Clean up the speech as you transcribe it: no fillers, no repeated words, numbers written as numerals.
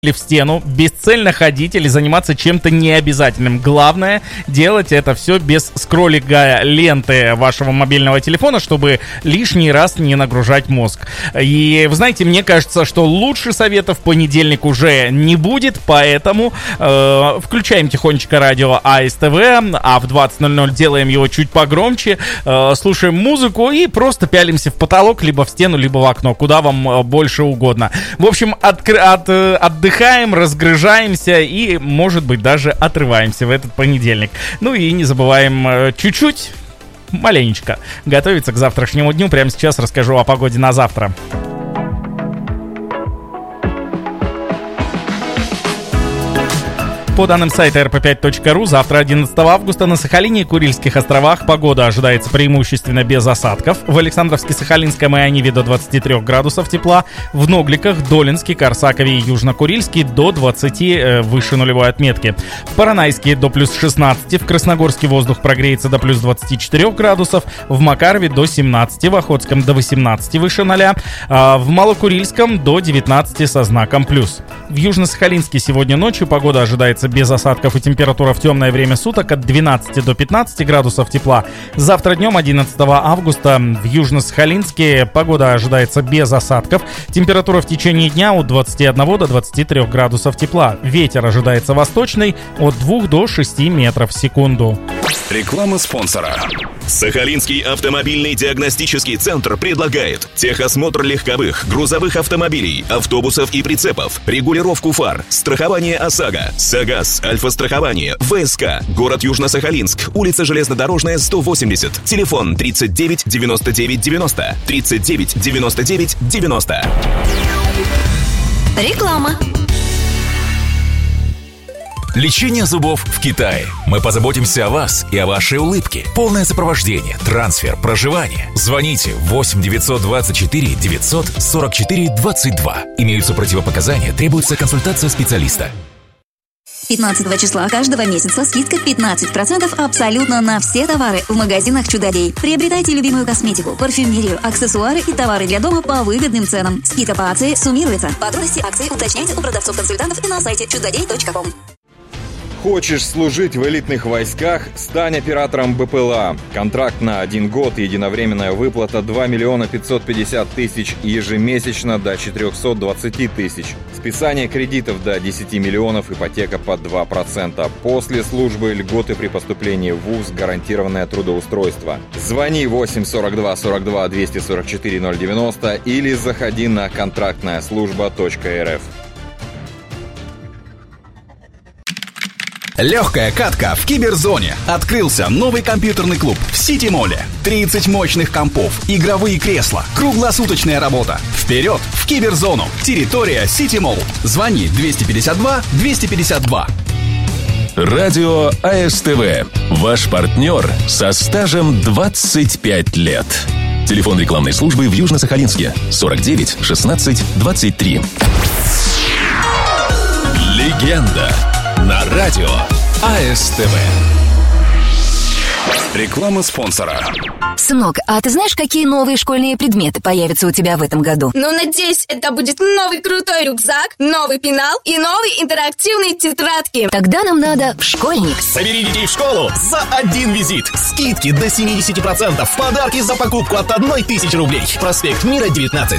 в стену, бесцельно ходить или заниматься чем-то необязательным. Главное, делать это все без скроллинга ленты вашего мобильного телефона, чтобы лишний раз не нагружать мозг. И вы знаете, мне кажется, что лучше совета в понедельник уже не будет, поэтому включаем тихонечко радио АСТВ, а в 20:00 делаем его чуть погромче, слушаем музыку и просто пялимся в потолок, либо в стену, либо в окно, куда вам больше угодно. В общем, отдыхаем, разгружаемся и, может быть, даже отрываемся в этот понедельник. Ну и не забываем чуть-чуть, маленечко, готовиться к завтрашнему дню. Прямо сейчас расскажу о погоде на завтра. По данным сайта rp5.ru, завтра, 11 августа, на Сахалине и Курильских островах погода ожидается преимущественно без осадков. В Александровске-Сахалинском и Ониве до 23 градусов тепла. В Ногликах, Долинске, Корсакове и Южно-Курильске до 20 выше нулевой отметки. В Поронайске до плюс 16, в Красногорске воздух прогреется до плюс 24 градусов, в Макарове до 17, в Охотском до 18 выше 0, в Малокурильском до 19 со знаком плюс. В Южно-Сахалинске сегодня ночью погода ожидается без осадков и температура в темное время суток от 12 до 15 градусов тепла. Завтра днем, 11 августа, в Южно-Сахалинске погода ожидается без осадков. Температура в течение дня от 21 до 23 градусов тепла. Ветер ожидается восточный от 2 до 6 метров в секунду. Реклама спонсора. Сахалинский автомобильный диагностический центр предлагает техосмотр легковых, грузовых автомобилей, автобусов и прицепов, регулировку фар, страхование ОСАГО, САГАС, Альфа-страхование, ВСК, город Южно-Сахалинск, улица Железнодорожная, 180, телефон 39 99 90, 39 99 90. Реклама. Лечение зубов в Китае. Мы позаботимся о вас и о вашей улыбке. Полное сопровождение, трансфер, проживание. Звоните 8 924 944 22. Имеются противопоказания, требуется консультация специалиста. 15 числа каждого месяца скидка 15% абсолютно на все товары в магазинах «Чудодей». Приобретайте любимую косметику, парфюмерию, аксессуары и товары для дома по выгодным ценам. Скидка по акции суммируется. Подробности акции уточняйте у продавцов-консультантов и на сайте чудодей.ком. Хочешь служить в элитных войсках? Стань оператором БПЛА. Контракт на 1 год, единовременная выплата 2 550 000 ежемесячно до 420 000. Списание кредитов до 10 миллионов, ипотека под 2%. После службы льготы при поступлении в ВУЗ, гарантированное трудоустройство. Звони 8 42 42 244 090 или заходи на контрактнаяслужба.рф. Легкая катка в Киберзоне. Открылся новый компьютерный клуб в Сити-моле. 30 мощных компов, игровые кресла, круглосуточная работа. Вперед в Киберзону. Территория Сити-молл. Звони 252 252. Радио АСТВ. Ваш партнер со стажем 25 лет. Телефон рекламной службы в Южно-Сахалинске 49 16 23. Легенда на радио АСТВ. Реклама спонсора. Сынок, а ты знаешь, какие новые школьные предметы появятся у тебя в этом году? Ну, надеюсь, это будет новый крутой рюкзак, новый пенал и новые интерактивные тетрадки. Тогда нам надо в школьник. Собери детей в школу за один визит. Скидки до 70%. Подарки за покупку от 1000 рублей. Проспект Мира, 19.